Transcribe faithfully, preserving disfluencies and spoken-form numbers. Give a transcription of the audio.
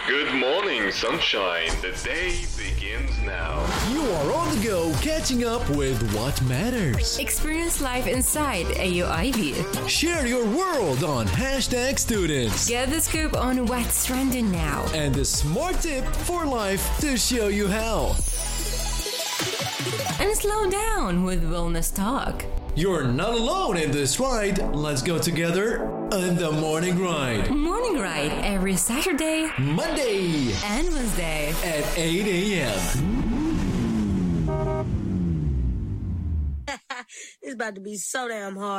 Good morning, sunshine. The day begins now. You are on the go, catching up with what matters. Experience life inside A U I V. Share your world on hashtag students. Get the scoop on what's trending now. And the smart tip for life to show you how. And slow down with Wellness Talk. You're not alone in this ride. Let's go together on the Morning Ride. Morning Ride every Saturday, Monday, and Wednesday at eight a.m. It's about to be so damn hard.